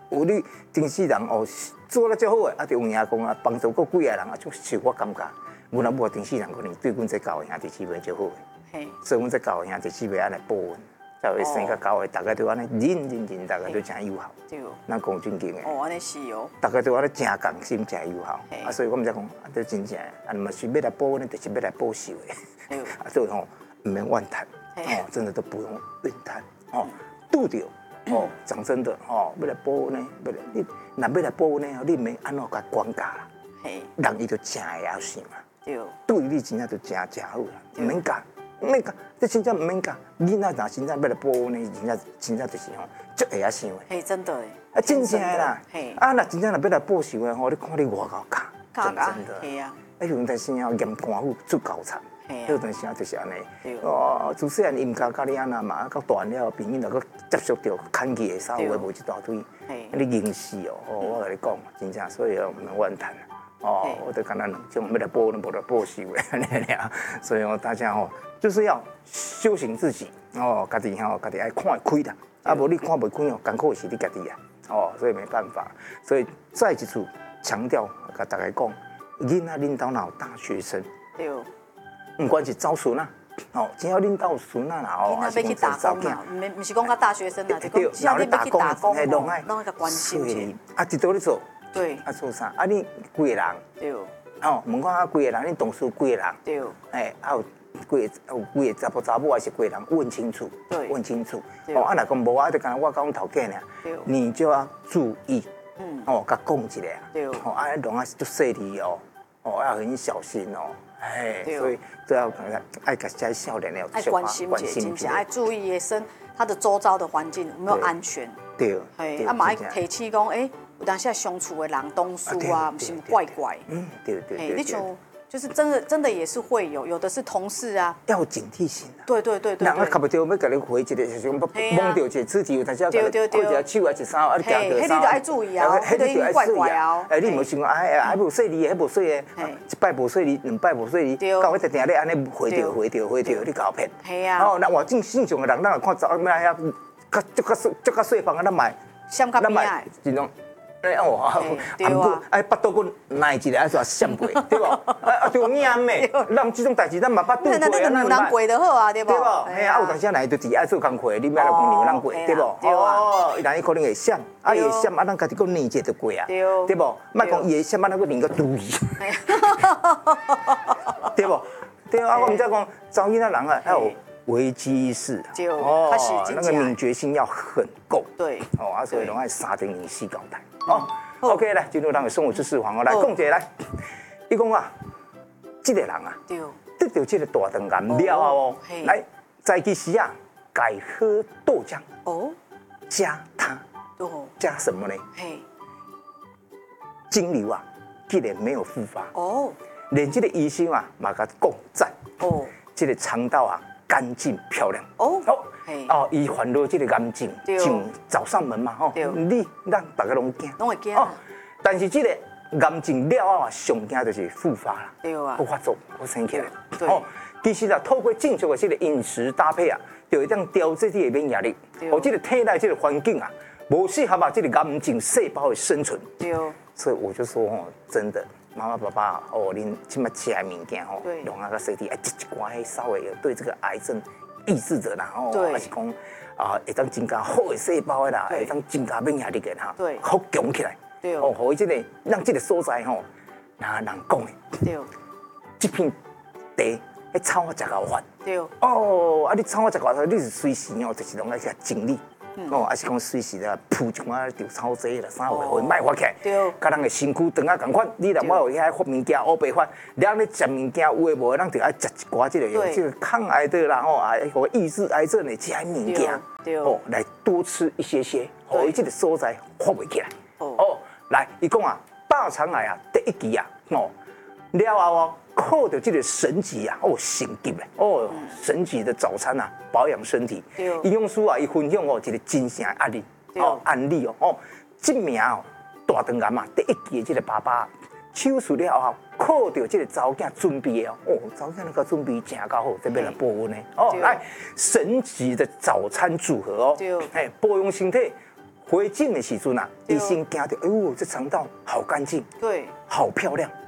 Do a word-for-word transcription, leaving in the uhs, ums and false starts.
有你真死人哦，做了足好诶，啊，就有影讲啊，帮助过几个人啊，就是我感觉，阮阿母真死人可能对阮这教的兄弟姊妹足好诶，所以阮这教的兄弟姊妹安尼保阮。才会生到到的，大家都安尼认认真，大家都真友好。对，咱讲正经的。 哦，安尼是哦。 大家都安尼真共心，真友好。啊，所以我们才讲，啊，都真正，啊，嘛是要来保呢，就是要来报仇的。对。啊，所以吼，唔免怨叹，哦，真的都不用怨叹，哦，拄着，哦，讲真的，哦，要来保呢，要来你，若要来保呢，你免安怎甲管教啦。嘿。人伊就真会晓死嘛。对。对你真正就真真好啦，唔免教。唔免讲，这真正唔免讲。囡仔若真正要来保护呢，真正真正就是吼，足会晓想的。嘿， 真的诶。 啊，真正的啦。嘿。啊，若真正若要来报仇的吼，你看你外口教， 真真的。 嘿啊。 啊，有阵时吼严官府出高惨。嘿啊。有阵时啊就是安尼。哦，自细汉因家甲你安那嘛，啊，到大了朋友若搁接触到砍去的稍微无一大堆，你硬死哦！哦，我甲你讲，真正所以哦，唔能怨叹。哦，我就跟他两种，要来报，无来报仇的，安尼俩。所以哦，大家哦，就是要修行自己哦，家己吼，家己爱看会开啦。啊，无你看袂开哦，艰苦是你家己啊。哦，所以没办法。所以再一次强调，甲大家讲，囡仔领导脑大学生，对，不管是招孙啊，哦，只要领导孙啊啦，哦， 还是讲招囝，唔唔是讲甲大学生啦，就讲只要你要去打工，拢爱拢爱甲关心。 啊，一道你做。 对， 啊做啥？啊你几个人？对。哦，问看啊几个人？你同事几个人？对。哎，啊有几个有几个查甫查某还是几个人？问清楚。对。问清楚。哦，啊若讲无啊，就讲我讲我头家呢。对。你就要注意。嗯。哦，甲讲一下。对。哦，啊，弄啊足细腻哦，哦要很小心哦。哎。所以都要爱甲这少年的爱关心关心，爱注意身他的周遭的环境有没有安全。对。哎，啊嘛爱提起讲哎。有当下相处的人东叔啊，是怪怪。嗯，对对对。那种就是真的，真的也是会有，有的是同事啊， 要有警惕性啊。 对对对对。 人啊，卡不掉要甲你回一个，就是讲摸到一个肢体，有当时要甲你握一个手啊，一衫啊，你夹着衫。 迄你就爱注意啊，迄你就怪怪啊。 哎，你冇想讲，哎，还无细腻，还无细的，一摆无细腻，两摆无细腻，到尾定定咧安尼回掉回掉回掉，你搞骗。系啊。哦，那我正正常的人，咱看早咩呀，较足较细足较细方啊，咱买。 相较边啊？ 这种。哎哦，韩国哎，巴肚骨耐一个，爱说闪过，对不？啊，就硬咩？咱这种代志，咱嘛巴肚过， 那那个牛郎过就好啊，对不？ 对不？哎啊，有当时来就只爱做工课，你莫来讲牛郎过，对不？哦，伊伊可能会闪，啊，伊会闪，啊，咱家己个念一就过啊，对不？莫讲伊会闪，啊，咱个念个注意，对不？对啊，我们在讲招囡仔人啊，还有危机意识，哦，那个敏觉性要很够，对，哦，啊，所以拢爱三点零四交代。哦 ，OK， 来进入咱的生活知识网哦，来讲一下来，伊讲啊，这个人啊，得到这个大肠癌了哦，来早起时啊，改喝豆浆哦，加它哦，加什么呢？嘿，金牛啊，竟然没有复发哦，连这个医生啊，嘛甲讲赞哦，这个肠道啊干净漂亮哦。哦，伊烦恼这个癌症，就找上门嘛，吼，你咱大家拢惊， 拢会惊。哦， 但是这个癌症了后啊，上惊就是复发啦，对啊，不发作，不生起来。哦，其实啊，透过正确的这个饮食搭配啊，就会当调节你的免疫力，哦，这个体内这个环境啊，无适合啊，这个癌症细胞的生存。对哦，所以我就说哦，真的，妈妈爸爸哦，恁起码吃的物件吼，用那个身体哎，一寡迄稍微有对这个癌症。抑制者啦，吼，还是讲啊，会当增加好的细胞的啦，会当增加免疫力的哈，好强起来。对哦，互伊这个让这个所在吼，哪人讲的？对，这片地，迄草我食够烦。对哦，啊，你草我食够烦，你是随时哦，就是拢爱去整理。哦，还是讲随时啦，铺一寡稻草剂啦，啥话会卖发起来。对，甲人的身躯长啊共款，你若我有遐发物件，乌白发，咱咧食物件有诶无，咱就爱食一寡这个有这个抗癌的啦，吼，啊，或抑制癌症的这些物件，哦，来多吃一些些，互伊这个所在发袂起来。哦，来，伊讲啊，大肠癌啊，第一期啊，哦，了后哦。靠着这个神奇啊，哦，神奇嘞，哦，神奇的早餐啊，保养身体。营养师啊，伊分享哦，一个真正的案例，哦，案例哦，哦，这名哦，大肠癌嘛，第一期的这个爸爸手术了后，靠着这个查某囝准备的哦，哦，查某囝那个准备真够好，这边来保温的哦，来神奇的早餐组合哦，哎，保养身体， 回诊的时阵啊，医生惊到，哎呦，这肠道好干净， 对， 好漂亮，